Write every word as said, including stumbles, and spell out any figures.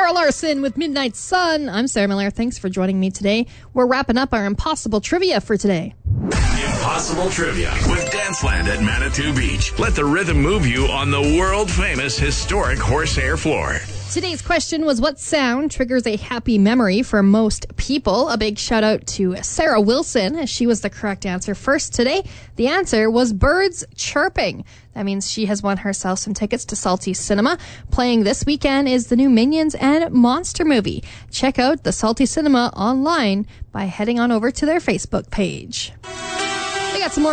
Sarah Larson with Midnight Sun. I'm Sarah Miller. Thanks for joining me today. We're wrapping up our Impossible Trivia for today. Impossible Trivia with Danceland at Manitou Beach. Let the rhythm move you on the world-famous historic horsehair floor. Today's question was, what sound triggers a happy memory for most people? A big shout out to Sarah Wilson, as she was the correct answer first today. The answer was birds chirping. That means she has won herself some tickets to Salty Cinema. Playing this weekend is the new Minions and Monster movie. Check out the Salty Cinema online by heading on over to their Facebook page. We got some more